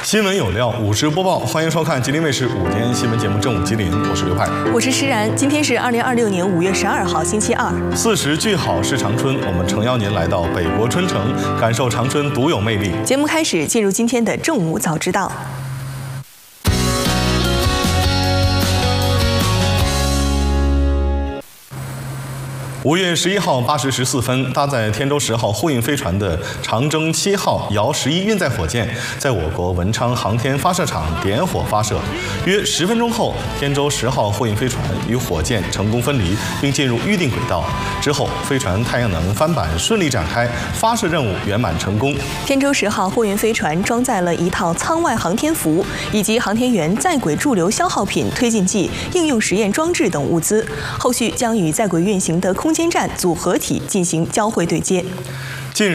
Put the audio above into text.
新闻有料，午时播报，欢迎收看吉林卫视午间新闻节目《正午吉林》，我是刘派， 我是施然。今天是2026年5月12号，星期二。 40句好是长春，我们诚邀您来到北国春城，感受长春独有魅力。 节目开始，进入今天的正午早知道。 5月11号8时14分，搭载天舟10号货运飞船的长征7号遥11运载火箭，在我国文昌航天发射场点火发射。约10分钟后，天舟10号货运飞船与火箭成功分离，并进入预定轨道。之后，飞船太阳能帆板顺利展开，发射任务圆满成功。 天舟10号货运飞船装载了一套舱外航天服，以及航天员在轨驻留消耗品、推进剂、应用实验装置等物资，后续将与在轨运行的空间站组合体进行交会对接。 近日，